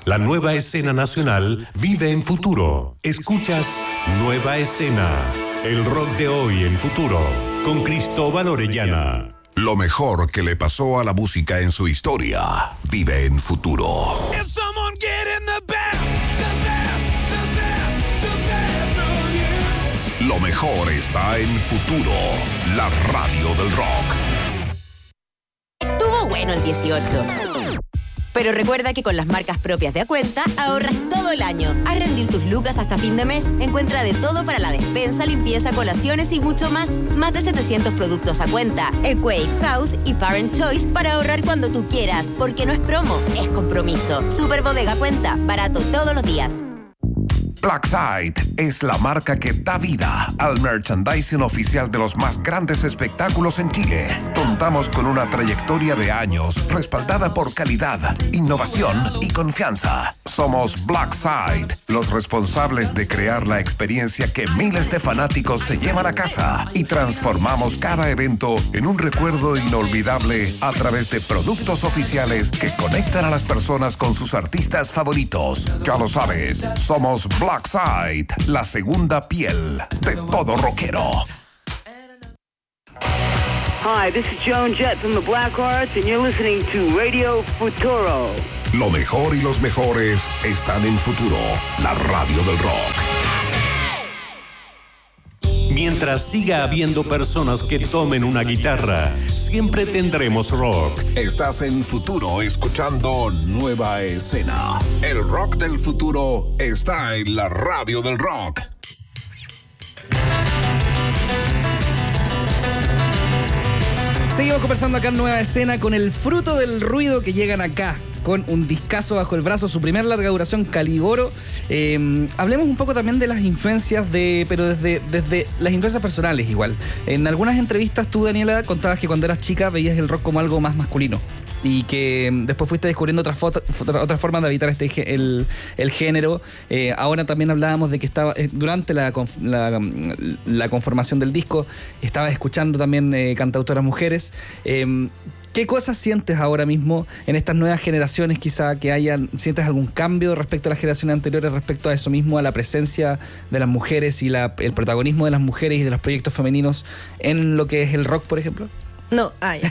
La nueva escena nacional vive en Futuro. Escuchas Nueva Escena, el rock de hoy en Futuro, con Cristóbal Orellana. Lo mejor que le pasó a la música en su historia vive en Futuro. Lo mejor está en Futuro, la radio del rock. Estuvo bueno el 18. Pero recuerda que con las marcas propias de Acuenta ahorras todo el año. Haz rendir tus lucas hasta fin de mes. Encuentra de todo para la despensa, limpieza, colaciones y mucho más. Más de 700 productos Acuenta, Equate, House y Parent Choice para ahorrar cuando tú quieras. Porque no es promo, es compromiso. Super Bodega Acuenta, barato todos los días. Blackside es la marca que da vida al merchandising oficial de los más grandes espectáculos en Chile. Contamos con una trayectoria de años respaldada por calidad, innovación y confianza. Somos Blackside, los responsables de crear la experiencia que miles de fanáticos se llevan a casa y transformamos cada evento en un recuerdo inolvidable a través de productos oficiales que conectan a las personas con sus artistas favoritos. Ya lo sabes, somos Blackside, la segunda piel de todo rockero. Hi, this is Joan Jett from the Blackhearts and you're listening to Radio Futuro. Lo mejor y los mejores están en Futuro, la radio del rock. Mientras siga habiendo personas que tomen una guitarra, siempre tendremos rock. Estás en Futuro escuchando Nueva Escena. El rock del futuro está en la radio del rock. Seguimos conversando acá en Nueva Escena con el fruto del ruido que llegan acá, con un discazo bajo el brazo, su primer larga duración, Caliboro. Hablemos un poco también de las influencias, pero desde las influencias personales igual. En algunas entrevistas tú, Daniela, contabas que cuando eras chica veías el rock como algo más masculino y que después fuiste descubriendo otras formas de habitar el género. Ahora también hablábamos de que estaba durante la conformación del disco, estabas escuchando también cantautoras mujeres. ¿Qué cosas sientes ahora mismo en estas nuevas generaciones? Quizá ¿sientes algún cambio respecto a las generaciones anteriores, respecto a eso mismo, a la presencia de las mujeres y el protagonismo de las mujeres y de los proyectos femeninos en lo que es el rock, por ejemplo? No,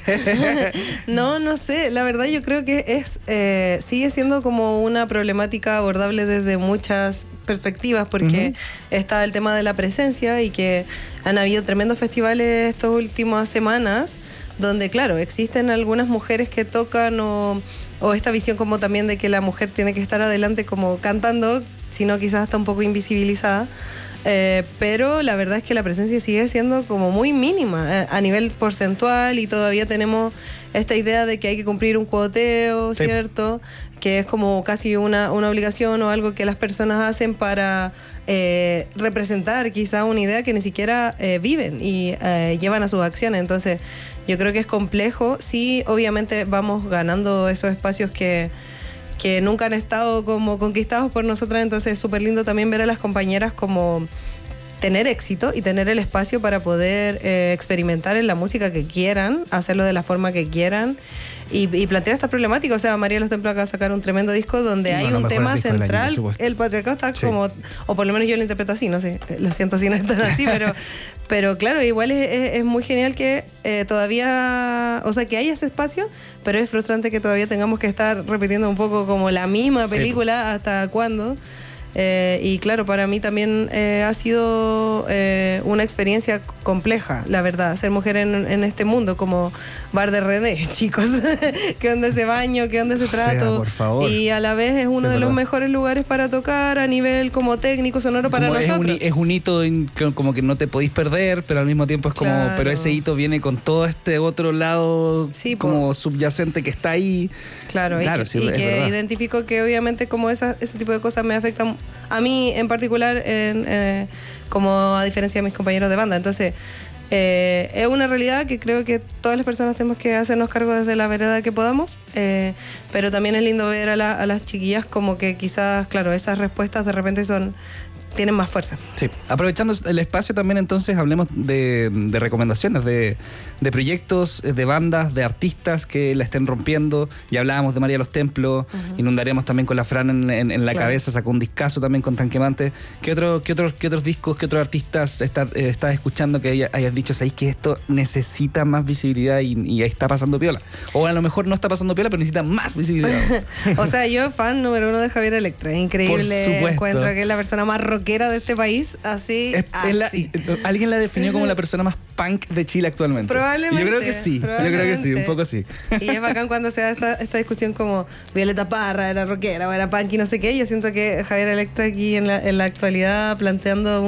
no sé. La verdad yo creo que sigue siendo como una problemática abordable desde muchas perspectivas, porque está el tema de la presencia y que han habido tremendos festivales estas últimas semanas donde, claro, existen algunas mujeres que tocan o esta visión como también de que la mujer tiene que estar adelante como cantando, sino quizás está un poco invisibilizada. Pero la verdad es que la presencia sigue siendo como muy mínima a nivel porcentual y todavía tenemos esta idea de que hay que cumplir un cuoteo, sí, ¿cierto? Que es como casi una obligación o algo que las personas hacen para representar quizá una idea que ni siquiera viven y llevan a sus acciones. Entonces yo creo que es complejo. Sí, obviamente vamos ganando esos espacios que nunca han estado como conquistados por nosotras, entonces es súper lindo también ver a las compañeras como tener éxito y tener el espacio para poder experimentar en la música que quieran, hacerlo de la forma que quieran y plantear esta problemática. O sea, María de los Templos acaba de sacar un tremendo disco donde hay un tema central, el patriarcado está como, o por lo menos yo lo interpreto así, no sé, lo siento si no es tan así, pero claro, igual es muy genial que todavía, o sea, que haya ese espacio, pero es frustrante que todavía tengamos que estar repitiendo un poco como la misma película, hasta cuándo. Y claro, para mí también ha sido una experiencia compleja, la verdad, ser mujer en este mundo, como Bar de René, chicos. ¿Qué onda ese baño? ¿Qué onda ese trato? Por favor. Y a la vez es uno de los mejores lugares para tocar a nivel como técnico, sonoro para nosotros. Es un hito como que no te podéis perder, pero al mismo tiempo es como, claro, pero ese hito viene con todo este otro lado, sí, como subyacente que está ahí. Claro, y que identifico que obviamente como ese tipo de cosas me afectan a mí en particular, como a diferencia de mis compañeros de banda. Entonces, es una realidad que creo que todas las personas tenemos que hacernos cargo desde la vereda que podamos, pero también es lindo ver a las chiquillas como que quizás, claro, esas respuestas de repente son tienen más fuerza. Sí, aprovechando el espacio también, entonces hablemos de recomendaciones, de proyectos, de bandas, de artistas que la estén rompiendo. Ya hablábamos de María Los Templos, inundaremos también con la Fran en la cabeza, sacó un discazo también con Tanquemante. ¿Qué otros discos, qué otros artistas estás escuchando que hayas dicho, sabéis que esto necesita más visibilidad y ahí está pasando piola? O a lo mejor no está pasando piola, pero necesita más visibilidad. O sea, yo fan número 1 de Javier Electra, increíble. Por supuesto. Encuentro que es la persona más rockera de este país, así. Alguien la definió como la persona más punk de Chile actualmente. Probablemente. Yo creo que sí, un poco sí. Y es bacán cuando se da esta discusión como Violeta Parra era rockera o era punk y no sé qué. Yo siento que Javier Electra aquí en la actualidad planteando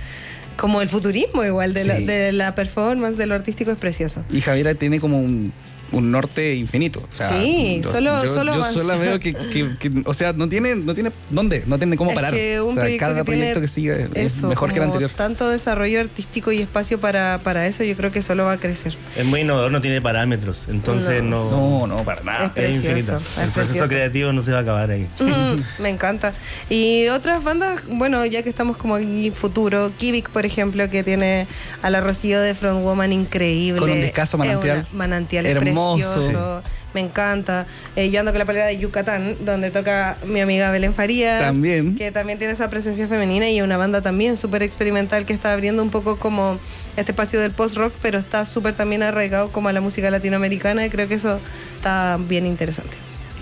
como el futurismo igual de la performance, de lo artístico, es precioso. Y Javiera tiene como un norte infinito. O sea, sí, yo solo veo que o sea, no tiene dónde, no tiene cómo parar. Que o sea, cada proyecto que sigue es mejor que el anterior. Tanto desarrollo artístico y espacio para eso, yo creo que solo va a crecer. Es muy innovador, no tiene parámetros, entonces no para nada. Es infinito. El proceso creativo no se va a acabar ahí. Me encanta. Y otras bandas, bueno, ya que estamos como aquí futuro, Kivik, por ejemplo, que tiene a la Rocío de Frontwoman increíble. Con un discazo manantial. Manantial hermoso. Precioso, me encanta. Yo ando con la polera de Yucatán, donde toca mi amiga Belén Farías. También. Que también tiene esa presencia femenina y una banda también súper experimental que está abriendo un poco como este espacio del post-rock, pero está súper también arraigado como a la música latinoamericana y creo que eso está bien interesante.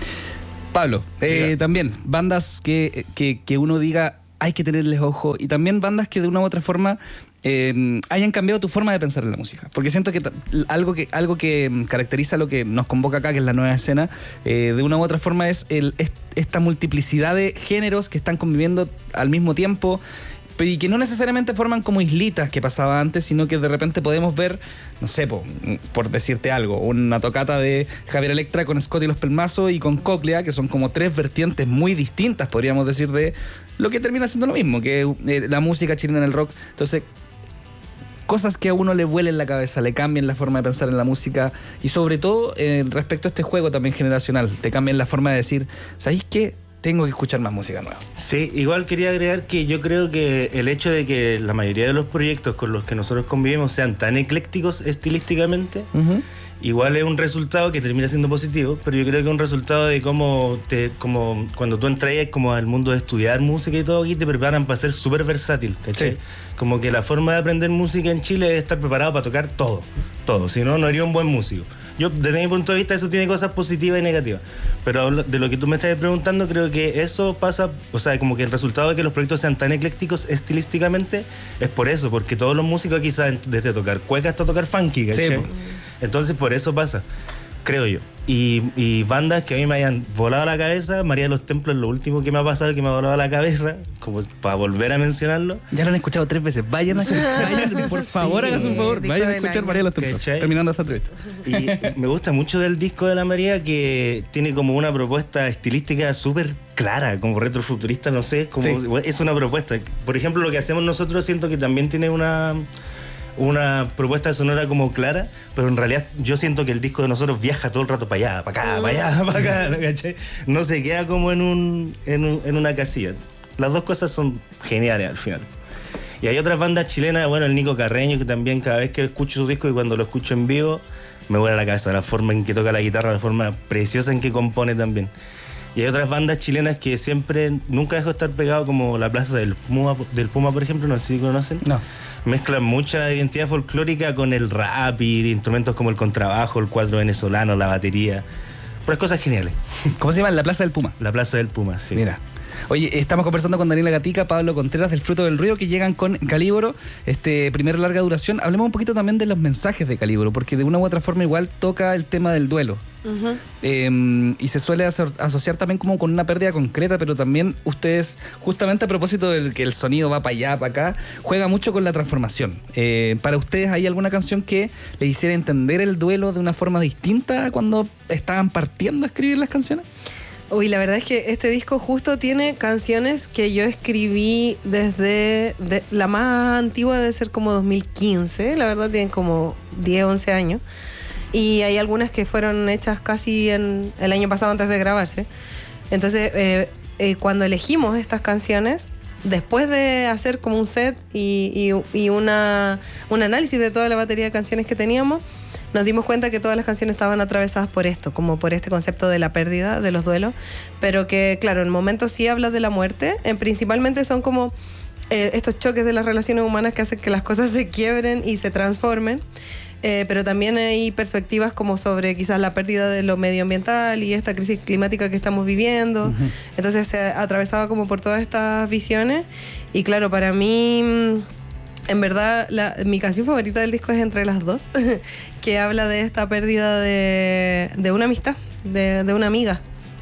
Pablo, también bandas que uno diga hay que tenerles ojo y también bandas que de una u otra forma hayan cambiado tu forma de pensar en la música. Porque siento que algo que caracteriza lo que nos convoca acá, que es la nueva escena, de una u otra forma es esta multiplicidad de géneros que están conviviendo al mismo tiempo y que no necesariamente forman como islitas que pasaba antes, sino que de repente podemos ver, no sé, por decirte algo, una tocata de Javier Electra con Scott y los Pelmazos y con Cóclea, que son como tres vertientes muy distintas, podríamos decir, de lo que termina siendo lo mismo, que la música chilena en el rock. Entonces, cosas que a uno le vuelen la cabeza, le cambien la forma de pensar en la música y sobre todo respecto a este juego también generacional, te cambian la forma de decir, ¿sabéis qué? Tengo que escuchar más música nueva. Sí, igual quería agregar que yo creo que el hecho de que la mayoría de los proyectos con los que nosotros convivimos sean tan eclécticos estilísticamente, igual es un resultado que termina siendo positivo, pero yo creo que es un resultado de como cuando tú entras como al mundo de estudiar música y todo, aquí te preparan para ser súper versátil, ¿cachai? Sí. Como que la forma de aprender música en Chile es estar preparado para tocar todo, si no, no sería un buen músico. Yo, desde mi punto de vista, eso tiene cosas positivas y negativas. Pero de lo que tú me estás preguntando, creo que eso pasa, o sea, como que el resultado de que los proyectos sean tan eclécticos estilísticamente es por eso, porque todos los músicos aquí saben desde tocar cueca hasta tocar funky, ¿cachai? Sí. Entonces, por eso pasa, creo yo. Y bandas que a mí me hayan volado la cabeza, María de los Templos es lo último que me ha pasado, que me ha volado la cabeza, como para volver a mencionarlo. Ya lo han escuchado 3 veces, vayan por favor, hagan un favor, vayan a escuchar María de los Templos, terminando esta entrevista. Y me gusta mucho del disco de la María, que tiene como una propuesta estilística súper clara, como retrofuturista, no sé, como es una propuesta. Por ejemplo, lo que hacemos nosotros siento que también tiene una propuesta sonora como clara, pero en realidad yo siento que el disco de nosotros viaja todo el rato para allá, para acá, ¿no? ¿Cachai? No se queda como en una casilla. Las dos cosas son geniales al final. Y hay otras bandas chilenas, bueno, el Nico Carreño, que también cada vez que escucho su disco y cuando lo escucho en vivo, me vuela la cabeza, la forma en que toca la guitarra, la forma preciosa en que compone también. Y hay otras bandas chilenas que siempre, nunca dejo de estar pegado, como la Plaza del Puma, por ejemplo, no sé si conocen. No. Mezclan mucha identidad folclórica con el rap y instrumentos como el contrabajo, el cuatro venezolano, la batería. Puras cosas geniales. ¿Cómo se llama? La Plaza del Puma. La Plaza del Puma, sí. Mira. Oye, estamos conversando con Daniela Gatica, Pablo Contreras del Fruto del Ruido, que llegan con Calíboro, primer larga duración. Hablemos un poquito también de los mensajes de Calíboro, porque de una u otra forma igual toca el tema del duelo. Y se suele asociar también como con una pérdida concreta, pero también ustedes, justamente a propósito del que el sonido va para allá, para acá, juega mucho con la transformación. ¿Para ustedes hay alguna canción que les hiciera entender el duelo de una forma distinta cuando estaban partiendo a escribir las canciones? Uy, la verdad es que este disco justo tiene canciones que yo escribí desde la más antigua, debe ser como 2015, la verdad tienen como 10, 11 años. Y hay algunas que fueron hechas casi en el año pasado antes de grabarse. Entonces, cuando elegimos estas canciones, después de hacer como un set y un análisis de toda la batería de canciones que teníamos, nos dimos cuenta que todas las canciones estaban atravesadas por esto, como por este concepto de la pérdida, de los duelos, pero que, claro, en momentos sí habla de la muerte, principalmente son como estos choques de las relaciones humanas que hacen que las cosas se quiebren y se transformen, pero también hay perspectivas como sobre quizás la pérdida de lo medioambiental y esta crisis climática que estamos viviendo. Uh-huh. Entonces se atravesaba como por todas estas visiones y claro, para mí... En verdad, mi canción favorita del disco es Entre las dos, que habla de esta pérdida de una amistad, de una amiga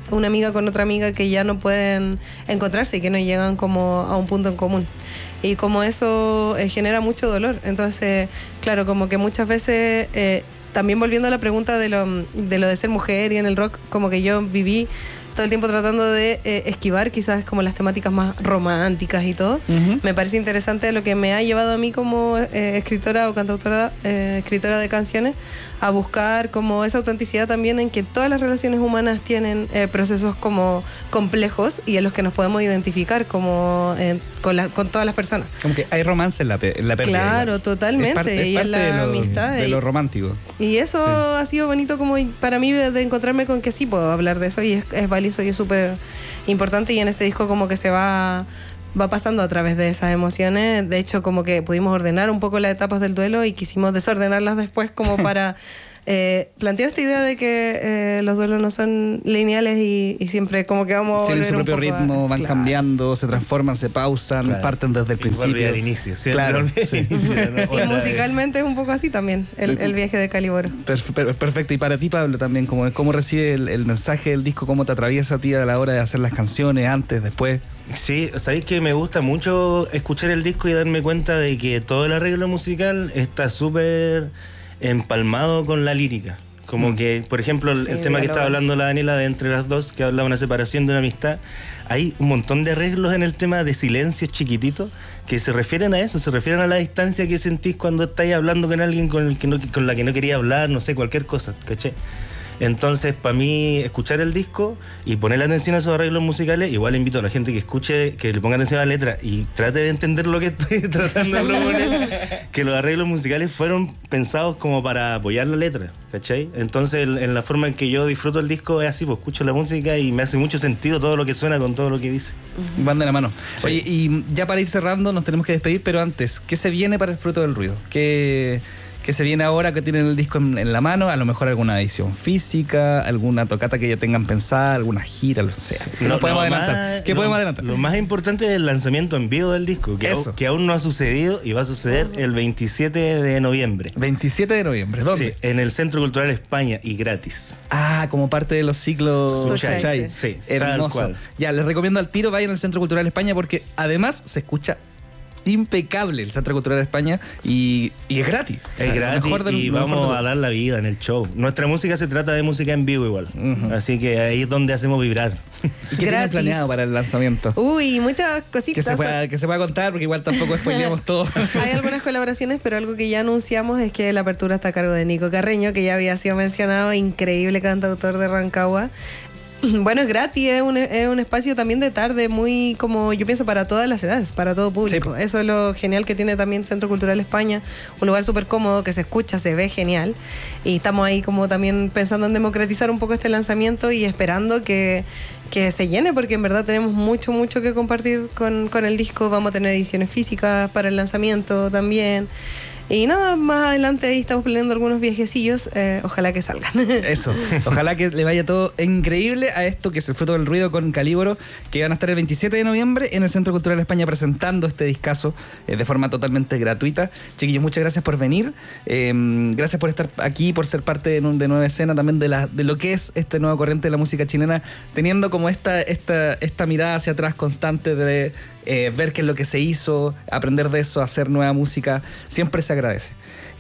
con otra amiga que ya no pueden encontrarse y que no llegan como a un punto en común. Y como eso genera mucho dolor. Entonces, claro, como que muchas veces, también volviendo a la pregunta de lo de ser mujer y en el rock, como que yo viví todo el tiempo tratando de esquivar quizás como las temáticas más románticas y todo. Uh-huh. Me parece interesante lo que me ha llevado a mí como escritora o cantautora, escritora de canciones, a buscar como esa autenticidad también en que todas las relaciones humanas tienen procesos como complejos y en los que nos podemos identificar como con todas las personas. Como que hay romance en la pérdida. Claro, totalmente. Es parte en la amistad. De lo romántico. Y eso ha sido bonito como para mí de encontrarme con que sí puedo hablar de eso y es valioso y es súper importante y en este disco como que se va pasando a través de esas emociones. De hecho, como que pudimos ordenar un poco las etapas del duelo y quisimos desordenarlas después como para plantear esta idea de que los duelos no son lineales y siempre como que vamos a tienen su propio ritmo, van claro. cambiando, se transforman, se pausan, claro. Parten desde el principio. Al inicio, ¿sí? Claro, sí. Y musicalmente es un poco así también, el viaje de Caliboro. Perfecto. Y para ti, Pablo, también, ¿cómo recibe el mensaje del disco? ¿Cómo te atraviesa a ti a la hora de hacer las canciones, antes, después? Sí, sabéis que me gusta mucho escuchar el disco y darme cuenta de que todo el arreglo musical está súper empalmado con la lírica. Como que, por ejemplo, el tema que estaba hablando la Daniela de Entre las dos, que habla de una separación, de una amistad, hay un montón de arreglos en el tema de silencios chiquititos que se refieren a eso, se refieren a la distancia que sentís cuando estáis hablando con alguien con la que no quería hablar, no sé, cualquier cosa, ¿cachai? Entonces, para mí, escuchar el disco y poner atención a esos arreglos musicales, igual invito a la gente que escuche, que le ponga atención a la letra y trate de entender lo que estoy tratando de proponer, que los arreglos musicales fueron pensados como para apoyar la letra, ¿cachai? Entonces, en la forma en que yo disfruto el disco es así, pues escucho la música y me hace mucho sentido todo lo que suena con todo lo que dice. Van de la mano. Sí. Oye, y ya para ir cerrando, nos tenemos que despedir, pero antes, ¿qué se viene para el Fruto del Ruido? ¿Qué se viene ahora que tienen el disco en la mano? A lo mejor alguna edición física, alguna tocata que ya tengan pensada, alguna gira, lo sé. No podemos adelantar. ¿Qué podemos adelantar? Lo más importante es el lanzamiento en vivo del disco, que aún no ha sucedido y va a suceder el 27 de noviembre. 27 de noviembre, ¿dónde? Sí, en el Centro Cultural España y gratis. Ah, como parte de los ciclos Suchay. Sí, hermoso. tal cual. Ya, les recomiendo al tiro, vayan al Centro Cultural España porque además se escucha impecable el Centro Cultural España y es gratis. Es gratis y vamos a dar la vida en el show. Nuestra música se trata de música en vivo igual. Uh-huh. Así que ahí es donde hacemos vibrar. ¿Y qué tienen planeado para el lanzamiento? Uy, muchas cositas. Que se pueda contar porque igual tampoco spoileamos todo. Hay algunas colaboraciones, pero algo que ya anunciamos es que la apertura está a cargo de Nico Carreño, que ya había sido mencionado, increíble cantautor de Rancagua. Bueno, es gratis, es un espacio también de tarde muy como, yo pienso, para todas las edades, para todo público. Sí. Eso es lo genial que tiene también Centro Cultural España, un lugar súper cómodo, que se escucha, se ve genial. Y estamos ahí como también pensando en democratizar un poco este lanzamiento y esperando que se llene, porque en verdad tenemos mucho que compartir con el disco. Vamos a tener ediciones físicas para el lanzamiento también. Y nada, más adelante ahí estamos planeando algunos viajecillos, ojalá que salgan. Eso, ojalá que le vaya todo increíble a esto que es el Fruto del Ruido con Caliboro, que van a estar el 27 de noviembre en el Centro Cultural España presentando este discazo de forma totalmente gratuita. Chiquillos, muchas gracias por venir, gracias por estar aquí, por ser parte de Nueva Escena, también de lo que es este nuevo corriente de la música chilena, teniendo como esta mirada hacia atrás constante de ver qué es lo que se hizo, aprender de eso, hacer nueva música, siempre se agradece.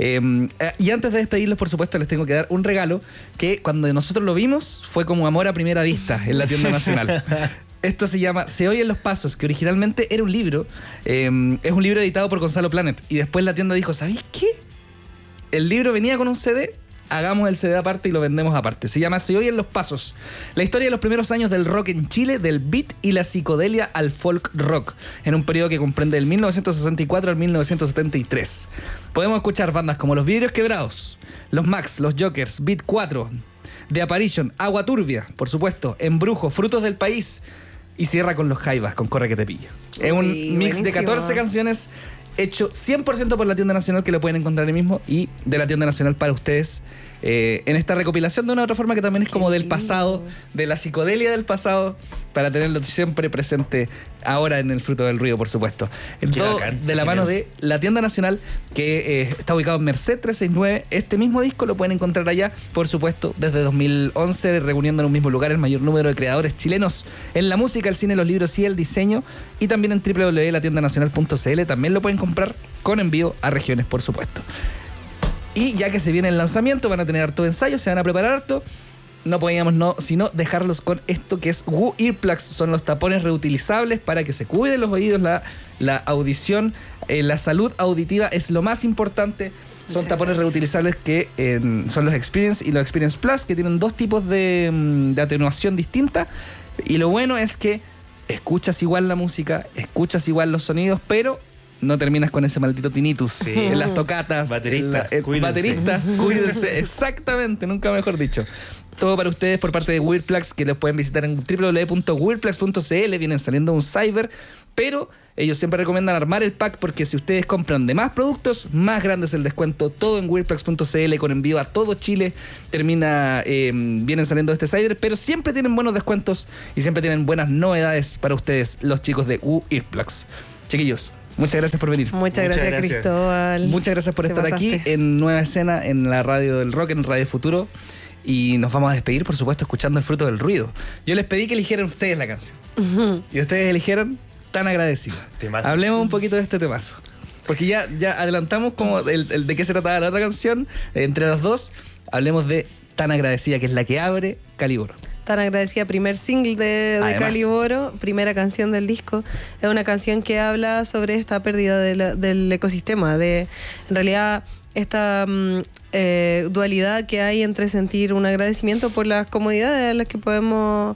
Y antes de despedirlos, por supuesto, les tengo que dar un regalo que cuando nosotros lo vimos fue como amor a primera vista en la tienda nacional. Esto se llama Se oyen los pasos, que originalmente era un libro, es un libro editado por Gonzalo Planet, y después la tienda dijo, ¿sabéis qué? El libro venía con un CD. hagamos el CD aparte y lo vendemos aparte. Se llama Se Oyen los Pasos. La historia de los primeros años del rock en Chile, del beat y la psicodelia al folk rock, en un periodo que comprende del 1964 al 1973. Podemos escuchar bandas como Los Vidrios Quebrados, Los Max, Los Jokers, Beat 4, The Apparition, Agua Turbia, por supuesto, Embrujo, Frutos del País, y cierra con Los Jaivas, con Corre que te pillo. Es un mix buenísimo. De 14 canciones hecho 100% por la Tienda Nacional, que lo pueden encontrar ahí mismo, y de la Tienda Nacional para ustedes en esta recopilación de una otra forma que también es como del pasado, de la psicodelia del pasado, para tenerlo siempre presente ahora en el Fruto del Ruido, por supuesto. Todo de la mano de la Tienda Nacional, que está ubicado en Merced 369. Este mismo disco lo pueden encontrar allá, por supuesto, desde 2011, reuniendo en un mismo lugar el mayor número de creadores chilenos en la música, el cine, los libros y el diseño, y también en www.latiendanacional.cl. También lo pueden comprar con envío a regiones, por supuesto. Y ya que se viene el lanzamiento, van a tener harto ensayo, se van a preparar harto. No podíamos sino dejarlos con esto que es Woo Earplugs. Son los tapones reutilizables para que se cuiden los oídos, la audición, la salud auditiva es lo más importante. Son tapones reutilizables que son los Experience y los Experience Plus, que tienen dos tipos de atenuación distinta. Y lo bueno es que escuchas igual la música, escuchas igual los sonidos, pero no terminas con ese maldito tinnitus en las tocatas. Bateristas, cuídense. Exactamente, nunca mejor dicho. Todo para ustedes por parte de Woo Earplugs, que los pueden visitar en www.wooearplugs.cl. Vienen saliendo un cyber, pero ellos siempre recomiendan armar el pack, porque si ustedes compran de más productos, más grande es el descuento. Todo en wooearplugs.cl, con envío a todo Chile. Vienen saliendo este cyber, pero siempre tienen buenos descuentos y siempre tienen buenas novedades para ustedes, los chicos de Woo Earplugs. Chiquillos, muchas gracias por venir. Muchas gracias, Cristóbal. Muchas gracias por estar aquí en Nueva Escena, en la radio del rock, en Radio Futuro. Y nos vamos a despedir, por supuesto, escuchando El Fruto del Ruido. Yo les pedí que eligieran ustedes la canción. Y ustedes eligieron Tan Agradecida. Temazo. Hablemos un poquito de este temazo. Porque ya adelantamos como el de qué se trataba la otra canción. Entre las dos, hablemos de Tan Agradecida, que es la que abre Caliboro. Tan Agradecida, primer single de Caliboro, primera canción del disco. Es una canción que habla sobre esta pérdida del ecosistema, en realidad esta dualidad que hay entre sentir un agradecimiento por las comodidades a las que podemos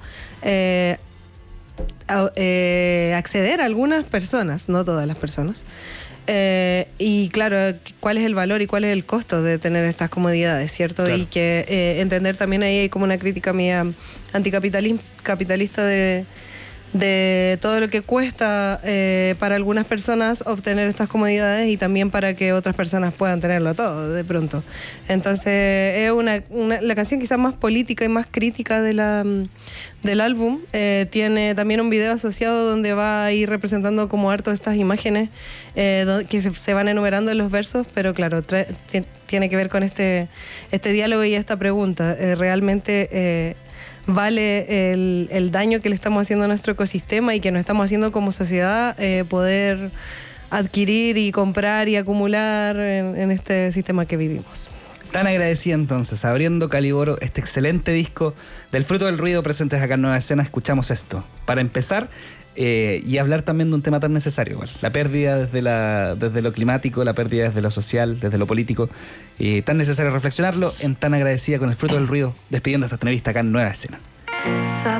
acceder a algunas personas, no todas las personas. Y claro, cuál es el valor y cuál es el costo de tener estas comodidades, ¿cierto? Claro. Y que entender también ahí hay como una crítica mía anticapitalista de todo lo que cuesta para algunas personas obtener estas comodidades, y también para que otras personas puedan tenerlo todo de pronto. Entonces es la canción quizás más política y más crítica del álbum. Tiene también un video asociado donde va a ir representando como harto estas imágenes que se van enumerando en los versos, pero claro, tiene que ver con este diálogo y esta pregunta. ¿Realmente vale el daño que le estamos haciendo a nuestro ecosistema y que nos estamos haciendo como sociedad poder adquirir y comprar y acumular en este sistema que vivimos? Tan Agradecida, entonces, abriendo Caliboro, este excelente disco del Fruto del Ruido, presentes acá en Nueva Escena. Escuchamos esto para empezar y hablar también de un tema tan necesario igual. La pérdida desde lo climático, la pérdida desde lo social, desde lo político, tan necesario reflexionarlo en Tan Agradecida, con el Fruto del Ruido, despidiendo esta entrevista acá en Nueva Escena.